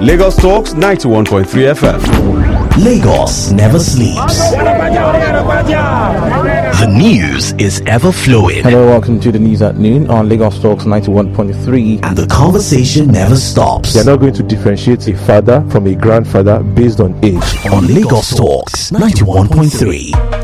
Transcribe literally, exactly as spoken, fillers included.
Lagos Talks ninety-one point three F M. Lagos never sleeps. The news is ever flowing. Hello, welcome to the news at noon on Lagos Talks ninety-one point three. And the conversation never stops. They're not going to differentiate a father from a grandfather based on age. On Lagos Talks ninety-one point three.